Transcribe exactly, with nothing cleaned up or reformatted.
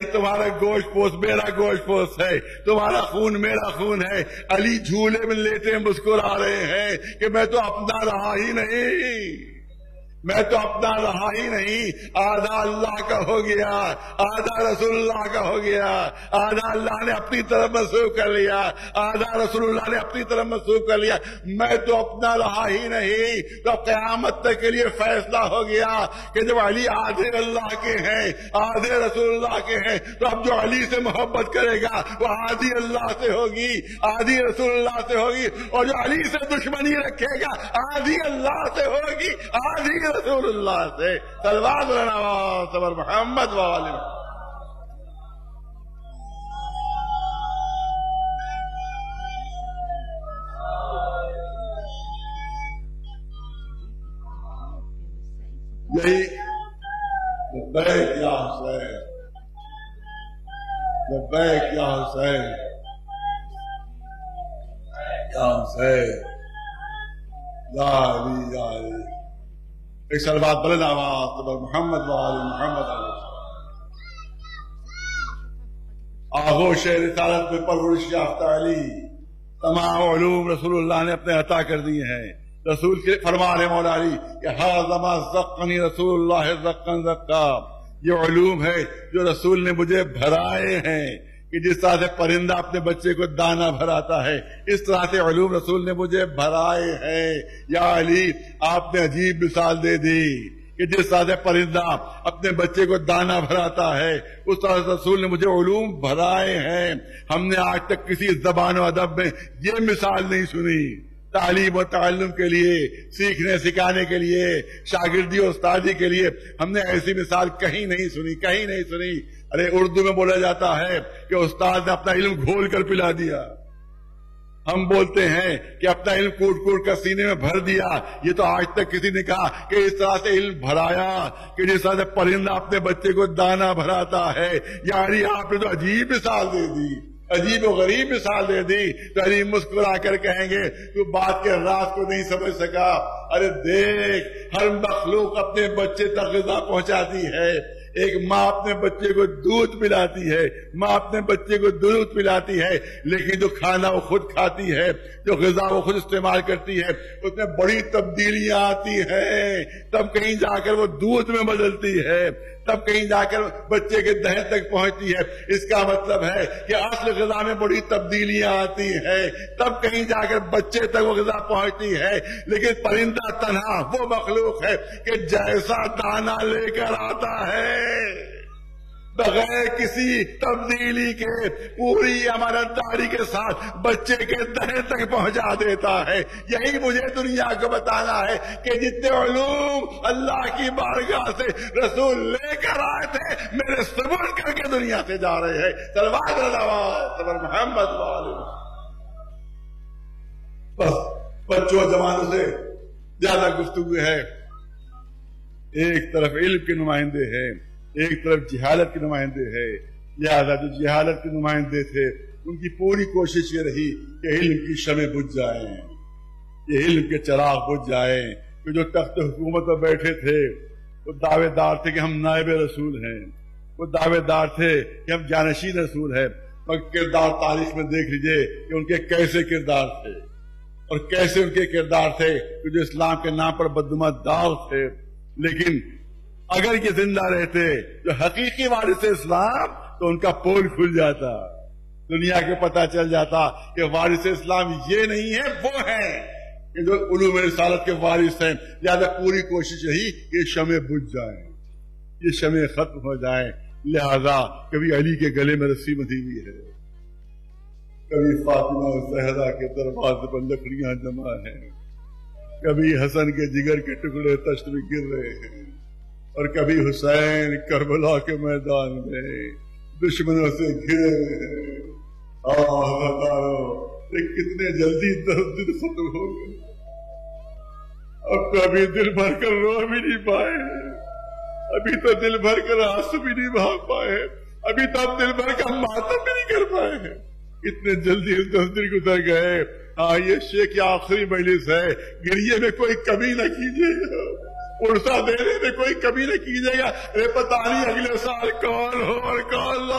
تمہارا گوشت پوش میرا گوشت پوش ہے، تمہارا خون میرا خون ہے۔ علی جھولے میں لیٹے مسکرا رہے ہیں کہ میں تو اپنا رہا ہی نہیں، میں تو اپنا رہا ہی نہیں، آدھا اللہ کا ہو گیا، آدھا رسول اللہ کا ہو گیا، آدھا اللہ نے اپنی طرف منسوخ کر لیا، آدھا رسول اللہ نے اپنی طرف منسوخ کر لیا، میں تو اپنا رہا ہی نہیں۔ تو قیامت تک کے لیے فیصلہ ہو گیا کہ جب علی آدھے اللہ کے ہیں، آدھے رسول اللہ کے ہیں، تو اب جو علی سے محبت کرے گا وہ آدھی اللہ سے ہوگی، آدھی رسول اللہ سے ہوگی، اور جو علی سے دشمنی رکھے گا آدھی اللہ سے ہوگی، آدھی رسول اللہ سے۔ صلوات اللہ صبر محمد والے یہی لبیک یا حسین، لبیک یا حسین، یا حسین، یا علی یا علی۔ ایک سلوات بلند آواز پر محمد وآل محمد علیہ آغوش رسالت میں پرورش یافتہ علی تمام علوم رسول اللہ نے اپنے عطا کر دیے ہیں۔ رسول کے فرما رہے مولا علی کہ ھذا ما زقنی رسول اللہ زقن زقا، یہ علوم ہے جو رسول نے مجھے بھرائے ہیں کہ جس طرح سے پرندہ اپنے بچے کو دانا بھراتا ہے، اس طرح سے علوم رسول نے مجھے بھرائے ہیں۔ یا علی آپ نے عجیب مثال دے دی کہ جس طرح سے پرندہ اپنے بچے کو دانا بھراتا ہے، اس طرح سے رسول نے مجھے علوم بھرائے ہیں۔ ہم نے آج تک کسی زبان و ادب میں یہ مثال نہیں سنی۔ تعلیم و تعلم کے لیے، سیکھنے سکھانے کے لیے، شاگردی و استادی کے لیے ہم نے ایسی مثال کہیں نہیں سنی، کہیں نہیں سنی۔ ارے اردو میں بولا جاتا ہے کہ استاد نے اپنا علم گھول کر پلا دیا، ہم بولتے ہیں کہ اپنا علم کوٹ کوٹ کر سینے میں بھر دیا۔ یہ تو آج تک کسی نے کہا کہ اس طرح سے علم بھرایا کہ جس طرح سے پرندہ اپنے بچے کو دانا بھراتا ہے۔ یاری آپ نے تو عجیب مثال دے دی، عجیب و غریب مثال دے دی۔ تو علی مسکرا کر کہیں گے تو بات کے راز کو نہیں سمجھ سکا۔ ارے دیکھ، ہر مخلوق اپنے بچے تک غذا پہنچاتی ہے۔ ایک ماں اپنے بچے کو دودھ پلاتی ہے، ماں اپنے بچے کو دودھ پلاتی ہے، لیکن جو کھانا وہ خود کھاتی ہے، جو غذا وہ خود استعمال کرتی ہے، اس میں بڑی تبدیلیاں آتی ہیں۔ تب کہیں جا کر وہ دودھ میں بدلتی ہے، تب کہیں جا کر بچے کے دہن تک پہنچتی ہے۔ اس کا مطلب ہے کہ اصل غذا میں بڑی تبدیلیاں آتی ہیں، تب کہیں جا کر بچے تک وہ غذا پہنچتی ہے۔ لیکن پرندہ تنہا وہ مخلوق ہے کہ جیسا دانا لے کر آتا ہے بغیر کسی تبدیلی کے پوری امانتداری کے ساتھ بچے کے دہن تک پہنچا دیتا ہے۔ یہی مجھے دنیا کو بتانا ہے کہ جتنے علوم اللہ کی بارگاہ سے رسول لے کر آئے تھے میرے صبر کر کے دنیا سے جا رہے ہیں۔ صلوات اللہ محمد والے۔ بس بچوں جوانوں سے زیادہ گفتگو ہے۔ ایک طرف علم کے نمائندے ہیں، ایک طرف جہالت کے نمائندے ہیں۔ لہذا جو جہالت کے نمائندے تھے ان کی پوری کوشش یہ رہی کہ علم کی شمع بجھ جائیں، یہ علم کے چراغ بجھ جائیں۔ کہ جو تخت حکومت پر بیٹھے تھے وہ دعوے دار تھے کہ ہم نائب رسول ہیں، وہ دعوے دار تھے کہ ہم جانشین رسول ہیں، مگر کردار تاریخ میں دیکھ لیجئے کہ ان کے کیسے کردار تھے اور کیسے ان کے کردار تھے کہ جو اسلام کے نام پر بدنما داغ تھے۔ لیکن اگر یہ زندہ رہتے جو حقیقی وارث اسلام تو ان کا پول کھل جاتا، دنیا کو پتہ چل جاتا کہ وارث اسلام یہ نہیں ہے، وہ ہیں کہ جو علوم رسالت کے وارث ہیں۔ لہذا پوری کوشش رہی کہ یہ شمع بجھ جائیں، یہ شمع ختم ہو جائیں۔ لہذا کبھی علی کے گلے میں رسی بندھی ہوئی ہے، کبھی فاطمہ زہرا کے دروازے پر لکڑیاں جمع ہیں، کبھی حسن کے جگر کے ٹکڑے تشت میں گر رہے ہیں، اور کبھی حسین کربلا کے میدان میں دشمنوں سے گھرے ہوئے ہیں۔ کتنے جلدی درد دل ختم ہو گئے، اب تو ابھی دل بھر کر رو بھی نہیں پائے، ابھی تو دل بھر کر آنسو بھی نہیں بہا پائے، ابھی تو اب دل بھر کر ماتم بھی نہیں کر پائے ہیں۔ اتنے جلدی اس دس دن گزر گئے۔ ہاں یہ شیخ کی آخری مجلس ہے، گریے میں کوئی کمی نہ کیجیے گا، ارسا دینے میں کوئی کمی نہ کیجیے گا۔ پتہ نہیں اگلے سال کون ہو اور کون